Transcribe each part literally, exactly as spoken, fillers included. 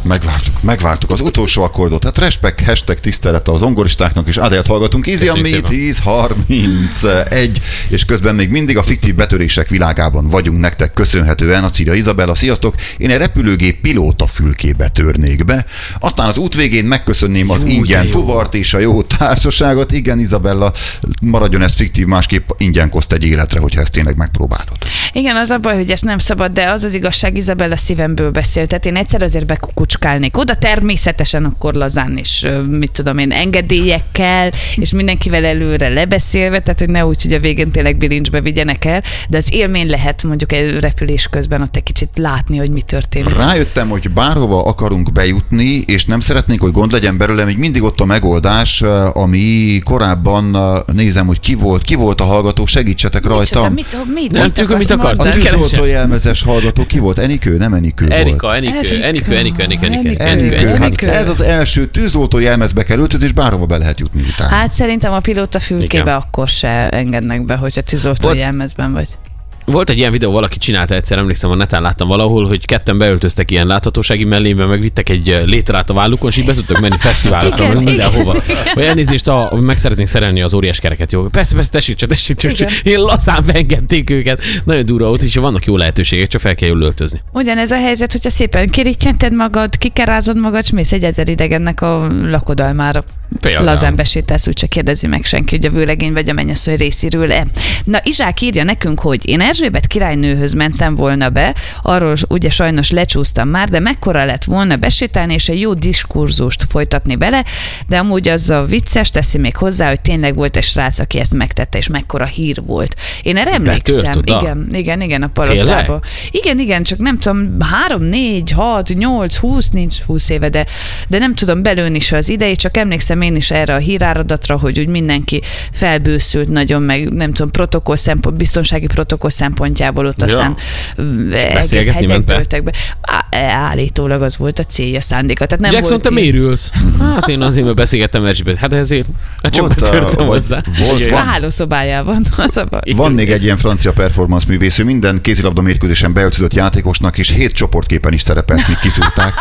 Megvártuk, megvártuk az utolsó akkordot. Hát respekt, hashtag tisztelet az zongoristáknak, és Adélt hallgatunk. Easy on me, tíz harmincegy, és közben még mindig a fiktív betörések világában vagyunk nektek köszönhetően. Azt írja Izabella, sziasztok, én egy repülőgép pilóta fülkébe törnék be. Aztán az út végén megköszönném az jó, ingyen fuvart és a jó társaságot. Igen, Izabella, maradjon ez fiktív, másképp ingyen koszt egy életre, hogyha ezt tényleg megpróbálod. Igen, az a baj, hogy ezt nem szabad, de az az igazság, Izabella szívemből beszélt. Tehát én egyszer azért bekukucskálnék oda, természetesen akkor lazán is, mit tudom én, engedélyekkel, és mindenkivel előre lebeszélve, tehát hogy ne úgy, hogy a végén tényleg bilincsbe vigyenek el, de az élmény lehet mondjuk egy repülés közben ott egy kicsit látni, hogy mi történik. Rájöttem, hogy bárhova akarunk bejutni, és nem szeretnénk, hogy gond legyen belőle, még mindig ott a megoldás, ami korábban nézem, hogy ki volt, ki volt a hallgató, segítsetek rajta. Mit, mit, nem mit tudjuk, mit akarsz. A tűzoltó jelmezes hallgató ki volt? Enikő? Nem Enikő volt. Erika, Enikő, Enikő, Enikő, Enikő, Enikő. Enikő. Hát ez az első tűzoltó jelmezbe kell öltözni, és bárhova be lehet jutni utána. Hát szerintem a pilóta fülkébe akkor se engednek be, hogyha tűzoltó jelmezben vagy. Volt egy ilyen videó, valaki csinálta egyszer, emlékszem, a neten láttam valahol, hogy ketten beöltöztek ilyen láthatósági mellénbe, meg vittek egy létrát a vállukon, és így be tudtak menni fesztiválokra, meg mindenhova. Vagy elnézést, a, meg szeretnénk szerelni az óriás kereket, jó? Persze, persze, tessék csak, tessék csak. Én lazán beengedték őket. Nagyon durva volt, és vannak jó lehetőségek, csak fel kell jól öltözni. Ugyanez a helyzet, hogyha szépen kirítjented magad, kikerázod magad, és mész egy ezer idegennek a lakodalmára. Például. Lazán besétálsz, úgyse kérdezi meg senki, hogy a vőlegény vagy a mennyasszony részéről-e. Na, Izsák írja nekünk, hogy én Erzsébet királynőhöz mentem volna be, arról ugye sajnos lecsúsztam már, de mekkora lett volna besétálni, és egy jó diskurzust folytatni vele, de amúgy az a vicces, teszi még hozzá, hogy tényleg volt egy srác, aki ezt megtette, és mekkora hír volt. Én erre emlékszem. Igen, igen, igen, a palotába. Igen, igen, csak nem tudom, három, négy, hat, nyolc, húsz, nincs húsz éve, de, de nem tudom belőni se az idejét, csak emlékszem én is erre a híráradatra, hogy úgy mindenki felbőszült nagyon, meg nem tudom, protokoll szempont, biztonsági protokoll szempontjából ott aztán ja. egész hegyek dőltek be. Állítólag az volt a célja, szándéka. Tehát nem Jackson, te miért ülsz? Hát én azért, mert beszélgettem Erzsébet. Hát ezért csak betörtem hozzá. Volt, a hálószobájában. Van még egy ilyen francia performance művész, ő minden kézilabda mérkőzésen beöltözött játékosnak, és hét csoportképen is szerepelt, míg kiszúrták.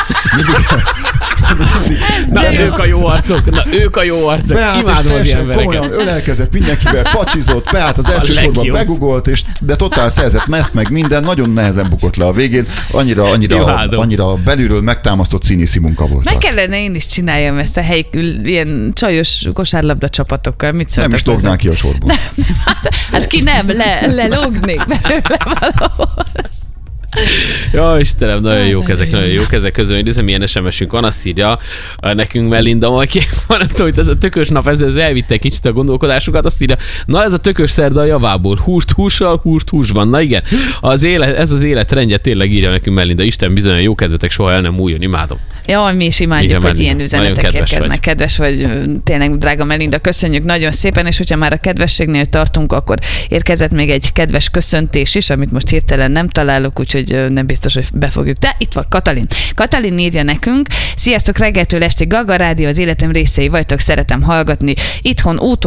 Na, ők a jó arcok. Na, ők a jó arcok. Imádom az ilyen embereket. Komolyan ölelkezett, mindenkivel pacsizott, beállt az első sorban, begugolt, és de totál szerzett meszt, meg minden, nagyon nehezen bukott le a végén. Annyira, annyira, annyira belülről megtámasztott színészi munka volt. Meg kellene én is csináljam ezt a helyi ilyen csajos kosárlabda csapatokkal. Mit nem is lognál ki a sorból. Nem, hát, hát ki nem, le, lelognék belőle valahol. Ja, Istenem, nagyon jók ezek, nagyon jók ezek közül. Nézem, milyen es em es-ünk van, azt írja nekünk Melinda, aki van, nem tudom, hogy ez a tökös nap, ez, ez elvitte kicsit a gondolkodásukat, azt írja, na ez a tökös szerda a javából, húst hússal, húst húsban. Na igen, az élet, ez az életrendje tényleg írja nekünk Melinda. Isten bizony, jó kedvetek, soha el nem múljon, imádom. Ja, mi is imádjuk, igen, hogy ilyen üzenetek kedves érkeznek. Vagy. Kedves vagy, tényleg, drága Melinda, köszönjük nagyon szépen, és hogyha már a kedvességnél tartunk, akkor érkezett még egy kedves köszöntés is, amit most hirtelen nem találok, úgyhogy nem biztos, hogy befogjuk. De itt van Katalin. Katalin írja nekünk, sziasztok, reggeltől estig Gaga Rádió, az életem részei vagytok, szeretem hallgatni. Itthon úton